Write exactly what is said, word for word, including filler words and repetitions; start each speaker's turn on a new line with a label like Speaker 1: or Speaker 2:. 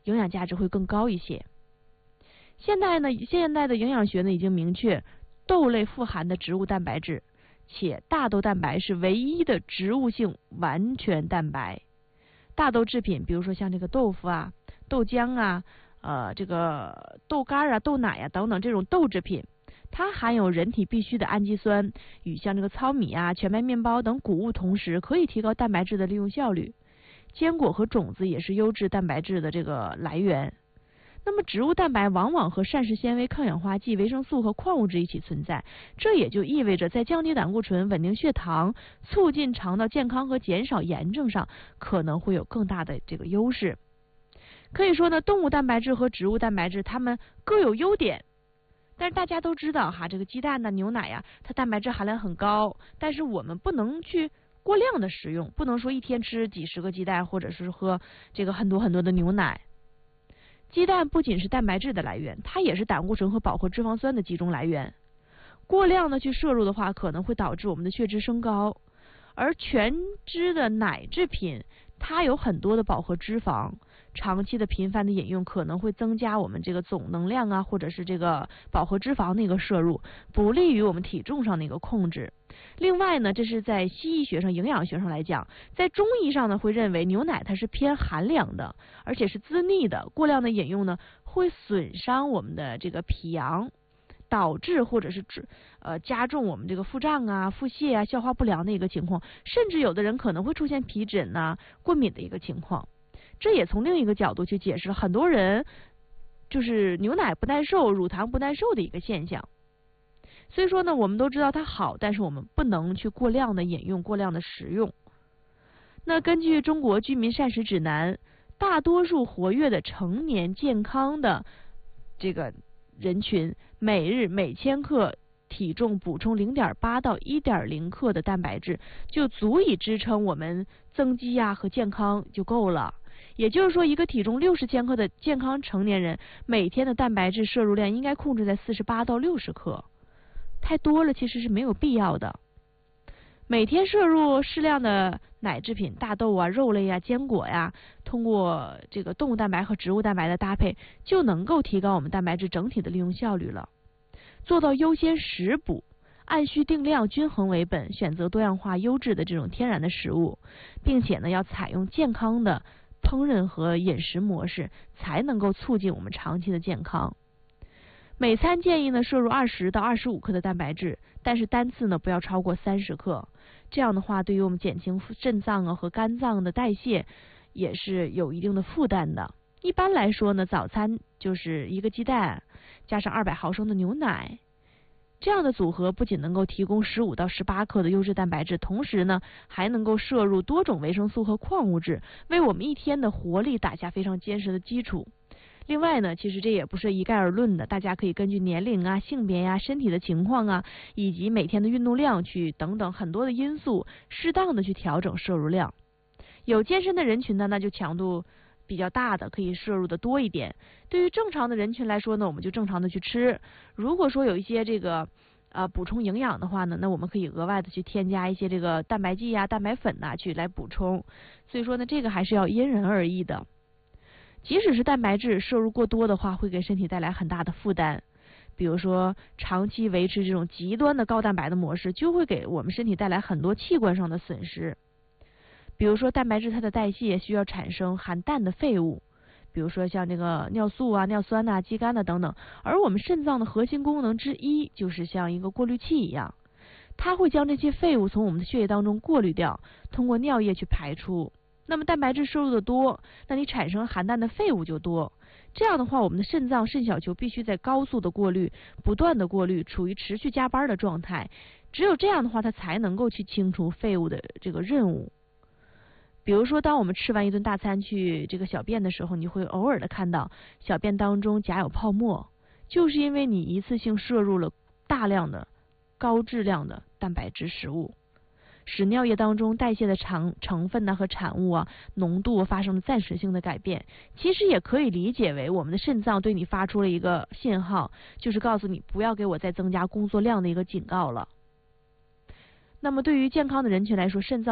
Speaker 1: 营养价值会更高一些。现在呢，现在的营养学呢已经明确，豆类富含的植物蛋白质，且大豆蛋白是唯一的植物性完全蛋白。大豆制品，比如说像这个豆腐啊、豆浆啊、呃这个豆干啊、豆奶啊等等这种豆制品，它含有人体必需的氨基酸，与像这个糙米啊、全麦面包等谷物同时，可以提高蛋白质的利用效率。坚果和种子也是优质蛋白质的这个来源。那么植物蛋白往往和膳食纤维、抗氧化剂、维生素和矿物质一起存在，这也就意味着在降低胆固醇、稳定血糖、促进肠道健康和减少炎症上可能会有更大的这个优势。可以说呢，动物蛋白质和植物蛋白质它们各有优点，但是大家都知道哈，这个鸡蛋呢、牛奶呀，它蛋白质含量很高，但是我们不能去过量的食用，不能说一天吃几十个鸡蛋，或者是喝这个很多很多的牛奶。鸡蛋不仅是蛋白质的来源，它也是胆固醇和饱和脂肪酸的集中来源。过量的去摄入的话，可能会导致我们的血脂升高。而全脂的奶制品，它有很多的饱和脂肪，长期的频繁的饮用可能会增加我们这个总能量啊，或者是这个饱和脂肪的一个摄入，不利于我们体重上的一个控制。另外呢，这是在西医学上、营养学上来讲，在中医上呢，会认为牛奶它是偏寒凉的，而且是滋腻的，过量的饮用呢，会损伤我们的这个脾阳，导致或者是呃加重我们这个腹胀啊、腹泻啊、消化不良的一个情况，甚至有的人可能会出现皮疹呐、过敏的一个情况。这也从另一个角度去解释了很多人就是牛奶不耐受、乳糖不耐受的一个现象。所以说呢，我们都知道它好，但是我们不能去过量的饮用、过量的食用。那根据中国居民膳食指南，大多数活跃的成年健康的这个人群，每日每千克体重补充 零点八到一点零克的蛋白质，就足以支撑我们增肌呀、啊、和健康就够了。也就是说，一个体重六十千克的健康成年人，每天的蛋白质摄入量应该控制在四十八到六十克。太多了其实是没有必要的。每天摄入适量的奶制品、大豆啊、肉类啊、坚果呀，通过这个动物蛋白和植物蛋白的搭配，就能够提高我们蛋白质整体的利用效率了。做到优先食补，按需定量、均衡为本，选择多样化、优质的这种天然的食物，并且呢，要采用健康的烹饪和饮食模式，才能够促进我们长期的健康。每餐建议呢摄入二十到二十五克的蛋白质，但是单次呢不要超过三十克。这样的话，对于我们减轻肾脏啊和肝脏的代谢也是有一定的负担的。一般来说呢，早餐就是一个鸡蛋加上二百毫升的牛奶，这样的组合不仅能够提供十五到十八克的优质蛋白质，同时呢还能够摄入多种维生素和矿物质，为我们一天的活力打下非常坚实的基础。另外呢，其实这也不是一概而论的，大家可以根据年龄啊、性别呀、啊、身体的情况啊，以及每天的运动量去等等很多的因素，适当的去调整摄入量。有健身的人群呢，那就强度比较大的，可以摄入的多一点。对于正常的人群来说呢，我们就正常的去吃。如果说有一些这个呃补充营养的话呢，那我们可以额外的去添加一些这个蛋白剂啊、蛋白粉呐、啊、去来补充。所以说呢，这个还是要因人而异的。即使是蛋白质摄入过多的话，会给身体带来很大的负担。比如说，长期维持这种极端的高蛋白的模式，就会给我们身体带来很多器官上的损失。比如说，蛋白质它的代谢需要产生含氮的废物，比如说像这个尿素啊、尿酸呐、啊、肌酐呐等等。而我们肾脏的核心功能之一，就是像一个过滤器一样，它会将这些废物从我们的血液当中过滤掉，通过尿液去排出。那么蛋白质摄入的多，那你产生含氮的废物就多。这样的话，我们的肾脏肾小球必须在高速的过滤，不断的过滤，处于持续加班的状态。只有这样的话，它才能够去清除废物的这个任务。比如说，当我们吃完一顿大餐去这个小便的时候，你会偶尔的看到小便当中夹有泡沫，就是因为你一次性摄入了大量的高质量的蛋白质食物，使尿液当中代谢的成成分呢和产物啊浓度发生了暂时性的改变。其实也可以理解为我们的肾脏对你发出了一个信号，就是告诉你不要给我再增加工作量的一个警告了。那么对于健康的人群来说，肾脏